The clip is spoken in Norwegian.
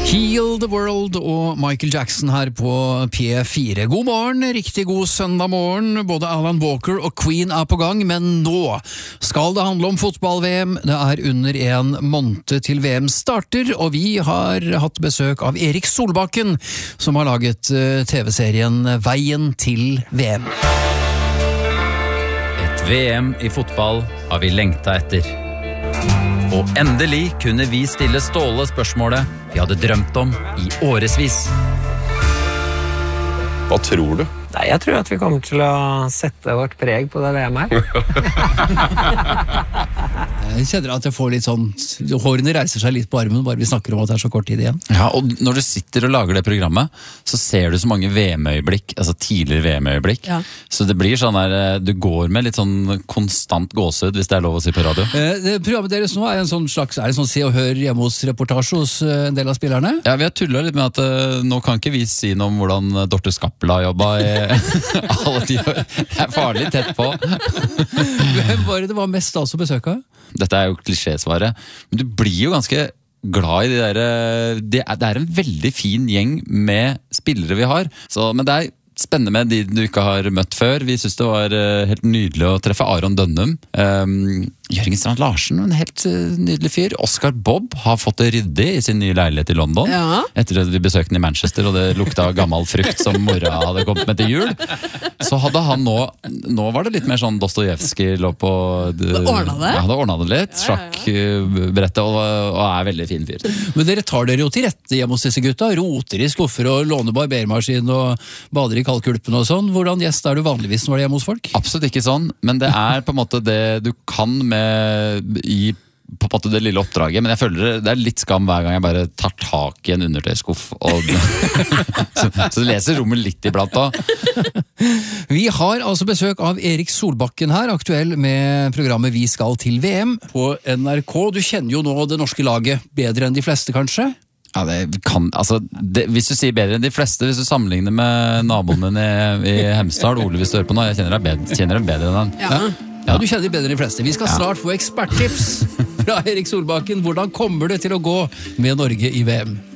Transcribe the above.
Heal the World og Michael Jackson her på P4. God morgen, riktig god søndag morgen. Både Alan Walker og Queen er på gang, men nå skal det handle om fotball-VM. Det er under en måned til VM starter, og vi har hatt besøk av Erik Solbakken, som har laget TV-serien Veien til VM. Et VM i fotball har vi lengtet etter. Og endelig kunne vi stille Ståle spørsmålet vi hadde drømt om i årevis. Hva tror du? Nei, jeg tror at vi kommer til å sette vårt preg på det VM her. Jeg kjenner at jeg får litt sånn, hårene reiser seg litt på armen bare vi snakker om at det er så kort tid igjen. Ja, og når du sitter og lager det programmet, så ser du så mange VM-øyeblikk, altså tidligere VM-øyeblikk. Ja. Så det blir sånn der, du går med litt sånn konstant gåsehud, hvis det er lov å si på radio. Programmet deres nå er en sånn slags, er det sånn se og hør hjemme hos reportasje hos en del av spillerne? Ja, vi har tullet litt med at nå kan ikke vi si noe om hvordan Dorte Skappela jobbet i alle tider. Det er farlig tett på. Hvem var det var mest altså besøk av? Dette er jo klisjésvaret, men du blir jo ganske glad i de der. Det er en veldig fin gjeng med spillere vi har, men det er spennende med de du ikke har møtt før. Vi synes det var helt nydelig å treffe Aron Dønnum. Jørgen Strand Larsen, en helt nydelig fyr. Oscar Bob har fått det ryddig i sin nye leilighet i London. Ja. Etter at vi besøkte den i Manchester, og det lukta gammel frukt som mora hadde kommet med til jul. Så hadde han nå var det litt mer sånn Dostojevskij lå på... hadde ordnet det litt, sjakkbrettet, og er veldig fin fyr. Men dere tar dere jo til rette hjemme hos disse gutta, roter i skuffer og låner barbermaskin og bader i kaldkulpen og sånn. Hvordan gjest er du vanligvis når du er hjemme hos folk? Absolutt ikke sånn, men det er på en måte det du kan med i på en måte det lille oppdraget, men jeg føler det er litt skam hver gang jeg bare tar tak i en undertøyskuff og så leser rommet litt iblant da. Vi har altså besøk av Erik Solbakken her, aktuell med programmet Vi skal til VM på NRK. Du kjenner jo nå det norske laget bedre enn de fleste, kanskje? Ja, hvis du sier bedre enn de fleste, hvis du sammenligner med naboen min i Hemsedal, Ole hvis du hører på nå, jeg kjenner dem bedre enn han. Ja, du kjenner bedre enn de fleste. Vi skal snart få eksperttips fra Erik Solbakken. Hvordan kommer det til å gå med Norge i VM?